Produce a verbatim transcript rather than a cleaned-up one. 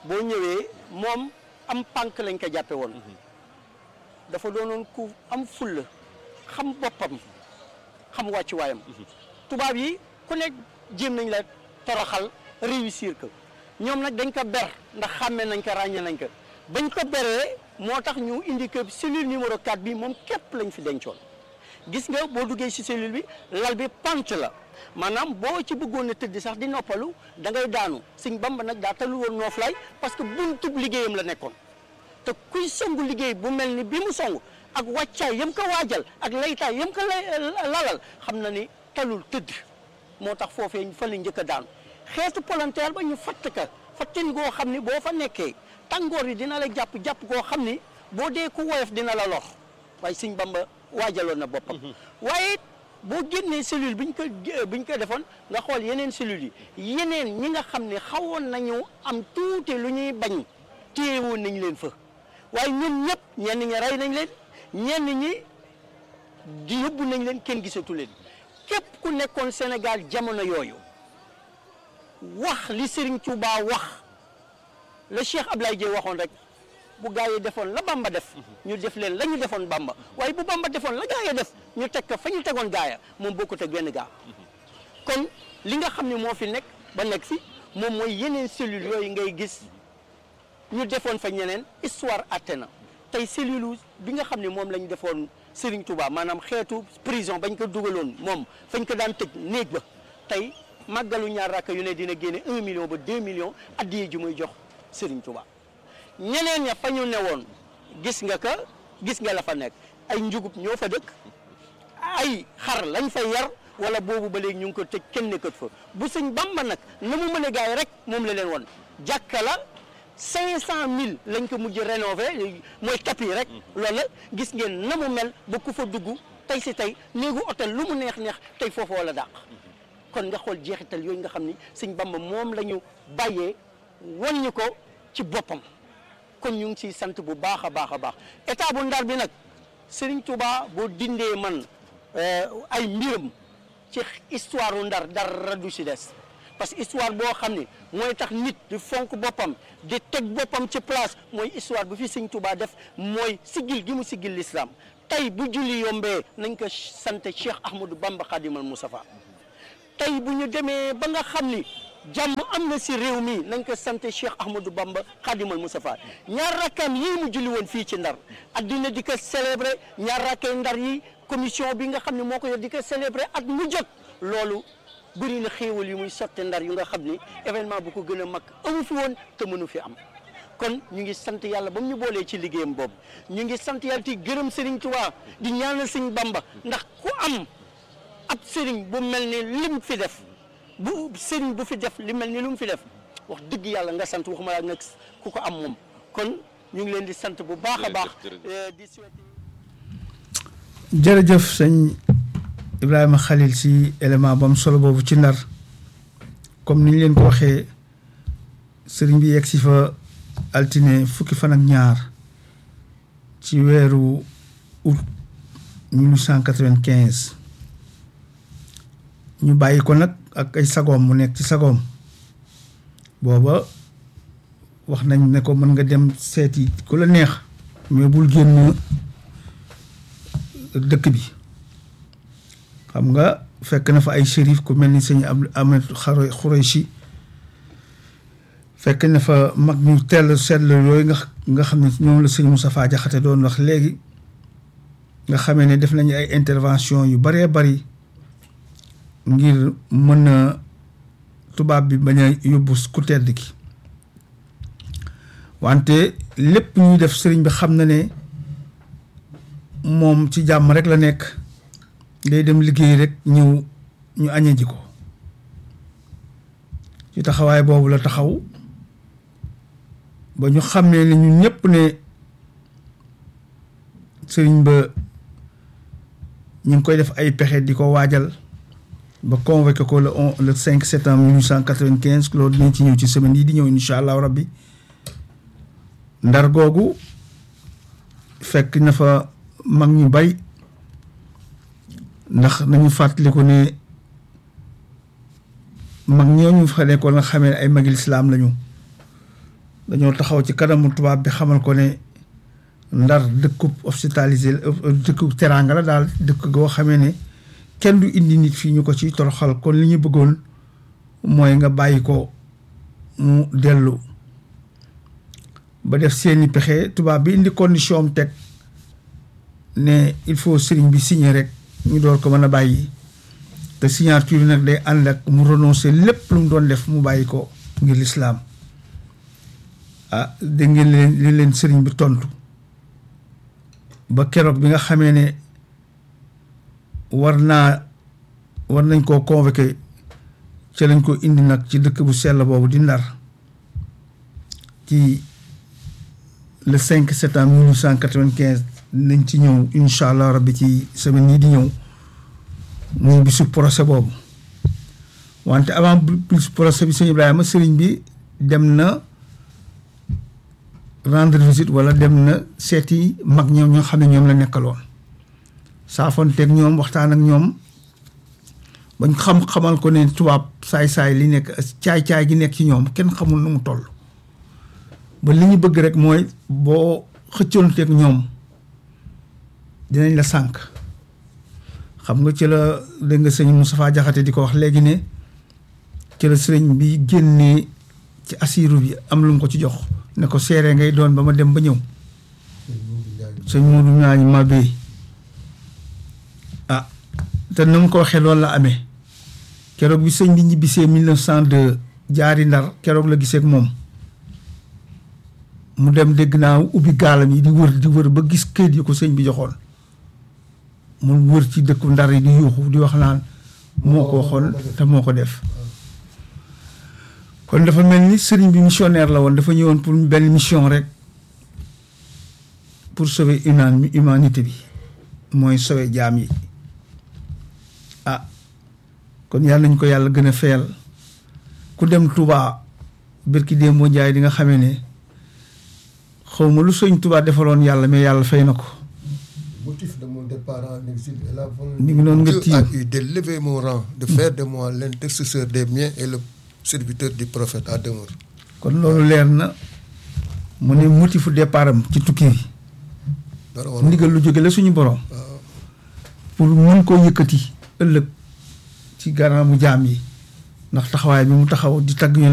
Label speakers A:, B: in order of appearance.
A: boo ñëwee moom am pànk lañ ko jàppe woon dafa doonoon ku am fulla xam boppam xam wàccuwaayam tubaab yi ku nekk jéem nañ la toroxal réussir ko ñoom nag dañ ko ber ndax xàmmee nañ ko ràññee nañ ko bañ ko beree moo tax ñu indi que cellule numéro quatre bi moom képp lañ fi dencoon gis nga boo duggee ci cellule bi lal bi pant la maanaam boo ci bëggoon a tëdd sax di noppalu da ngay daanu Sëñ Bamba nag daa talu woon nooflaay parce que buntub liggéeyam la nekkoon te kuy songu liggéey bu mel ni bi mu songu ak wàccaay yam ko waajal ak laytaay yam ko lalal xam na ni talul tëdd moo tax foofee fa la njëkk a daanu xeetu volontaire ba ñu fatt ka fattin goo xam ni boo fa nekkee tàngoor yi dina la jàpp jàpp goo xam ni boo dee ku woyof dina la lor waaye Sëñ Bamba waajaloon na boppam waaye boo génnee cellule bi ñu ko bi ñu ko defoon nga xool yeneen cellules yi yeneen ñi nga xam ne xawoon nañu am tuuti lu ñuy bañ téye woon nañ leen fa waaye ñun ñëpp ñenn ñi rey nañ leen ñenn ñi di yóbbu nañ leen kenn gisatu leen képp ku nekkoon Sénégal jamono yooyu wax li Serigne Touba wax la Cheikh Ablaye Dieye waxoon rek bu gaa yi defoon la Bamba def ñu def leen la ñu defoon Bamba waaye bu Bamba defoon la gaa yi def ñu teg ko fa ñu tegoon gaaya moom bokkut ak benn gaa kon li nga xam ne moo fi nekk ba nekk fi moom mooy yeneen cellules yooyu ngay gis ñu defoon fa ñeneen histoire atte na tey cellule bi nga xam ne moom la ñu defoon Serigne Touba maanaam xeetu prison bañ ko dugaloon moom fañ ko daan tëj néeg ba tey màggalu ñaar rakka yu ne dina génne un million ba deux millions addiye ju muy jox Serigne Touba ñeneen ña fa ñu newoon gis nga ka gis nga la fa nekk ay njugub ñoo fa dëkk ay xar lañ fa yar wala boobu ba léegi ñu ngi ko tëj kenn nekkat fa bu Sëñ Bamba nag na mu mën a gaay rek moom la leen woon jàkka la cinq cent mille lañ ko mujj rénové mooy tapis rek loolu la gis ngeen na mu mel ba ku fa dugg tey si tey néegu hôtel lu mu neex neex tey foofu wala dàq kon nga xool jeexital yooyu nga xam ni Sëñ Bamba moom la ñu bàyyee wan ñu ko ci boppam kon ñu ngi ciy sant bu baax a baax a baax état bu Ndar bi nag Serigne Touba boo dindee man ay mbiram ci histoire u Ndar dara du si des parce que histoire boo xam ne mooy tax nit di fonk boppam di teg boppam ci place mooy histoire bu fi Serigne Touba def mooy siggil gi mu siggil l'islam tey bu julli yombee nañ ko sant Cheikh Ahmadou Bamba Khadimal Moustapha tey bu ñu demee ba nga xam ni jàmm am na si réew mi nañ ko sant Cheikh Ahmadou Bamba Khadimal Moustapha ñaar rakkaam yii mu julli woon fii ci Ndar addina di ko célébrer ñaar rakkay Ndar yi commission bi nga xam ne moo ko yor di ko célébrer at mu jot loolu bëri na xéewal yu muy sotte Ndar yu nga xam ni événement bu ko gën a mag amu fi woon te mënu fi am kon ñu ngi sant yàlla ba mu ñu boolee ci liggéeyam boobu ñu ngi sant yàlla ti gërëm Serigne Touba di ñaanal Serigne Bamba ndax ku am ab Serigne bu mel ni lim fi def bu Serigne bu fi def li mel ni lu mu fi def wax dëgg yàlla nga sant waxuma la nag ku ko am moom kon ñu ngi leen di sant bu baax a baax di souhaiter
B: jërëjëf sëñ Ibrahima Khalil si élément bam solo boobu ci Ndar comme ni ñu leen ko waxee sëriñ bi yegg si fa altine fukki fan ak ñaar ci weeru août mille huit cent quatre-vingt-quinze ñu bàyyi ko nag ak ay sagoom mu nekk ci sagoom booba wax nañ ne ko mën nga dem seeti ku la neex mais bul génn dëkk bi xam nga fekk na fa ay shérif ku mel ni sëñ Ahmed Khurayshi fekk na fa mag ñu teel seetlu yooyu nga nga xam ne ñoom la sëñ Moustapha Diakhaté doon wax léegi nga xamee ne def nañu ay intervention yu bëree bëri ngir mën a tubaab bi bañ a yóbbu ku tedd ki wante lépp ñuy def sëriñ bi xam na ne moom ci jàmm rek la nekk day dem liggéey rek ñëw ñu añe ji ko ci taxawaay boobu la taxaw ba ñu xam ne ne ñun ñëpp ne sëriñ ba ñu ngi koy def ay pexe di ko waajal ba convoqué ko le on le cinq septembre mille huit cent quatre-vingt-quinze loolu dinañ ci ñëw ci semaine yi di ñëw incha allah rabbi Ndar googu fekk na fa mag ñu bay ndax nañu fàttaliku ne mag ñooñu fa nekkoon nga xamee ne ay magi lislaam lañu dañoo taxaw ci kanamu tubaab bi xamal ko ne Ndar dëkkub hospitalisé dëkkub teraanga la daal dëkk goo xamee ne kenn du indi nit fii ñu ko ci toroxal kon li ñu bëggoon mooy nga bàyyi ko mu dellu ba def seeni pexe tubaab bi indi condition am teg ne il faut sëriñ bi signer rek ñu door ko mën a bàyyi te signature bi nag day ànd ak mu renoncer lépp lu mu doon def mu bàyyi ko ngir lislaam ah dégg ngeen leen li leen sëriñ bi tontu ba keroog bi nga xamee ne war naa war nañ koo convoqué ca lañ ko indi nag ci dëkk bu sell boobu di Ndar ci le cinq septembre mille huit cent quatre-vingt-quinze nañ ci ñëw incha allah rabbi ci semaine yi di ñëw muy bisu procès boobu wante avant bisu procès bi sëñ Ibrahima sëriñ bi dem na rendre visite wala dem na seeti mag ñoom ñoo xam ne ñoom la nekkaloon saafonteeg ñoom waxtaan ak ñoom bañ xam xamal ko ne tubaab saay-saay li nekk caay-caay gi nekk ci ñoom kenn xamul nu mu toll ba li ñu bëgg rek mooy boo xëccoonteeg ñoom dinañ la sànk xam nga ci la dégg nga sëñ Moustapha Diakhaté di ko wax léegi ne ci la sëriñ bi génnee ci asiru bi am lu mu ko ci jox ne ko seere ngay doon ba ma dem ba ñëw sëñ Modou ñaañ ma bey ah te na mu ko waxee loolu la amee keroog bi sëñ bi ñibbisee mille neuf cent deux jaari Ndar keroog la gisee ak moom mu dem dégg naa ubbi gaalam yi di wër di wër ba gis këyit yi ko sëñ bi joxoon mu wër ci dëkku Ndar yi di yuuxu di wax naan moo ko waxoon te moo ko def kon dafa mel ni sëriñ bi missionnaire la woon dafa ñëwoon pour benn mission rek pour sauver human humanité bi mooy sauver jaam yi ah kon yàlla nañ ko yàlla gën a feyal ku dem Touba birki dee moo jaay di nga xamee ne xaw ma lu sëñ Touba defaloon yàlla mais yàlla fay na ko.
C: Motif de mon départ en exil est la
B: ni ngi noonu nga
C: volonté
B: tiim
C: Dieu a eu de lever mon rang, de faire de moi l'intercesseur des miens et le serviteur du prophète à demeure.
B: kon loolu leer na mu ne motifu départ am ci tukki bi
C: dara woon
B: ndigal lu jóge la suñu borom
C: waaw.
B: pour mun koo yëkkati ëllëg ci garamu jaam yi ndax taxawaay bi mu taxaw di tagg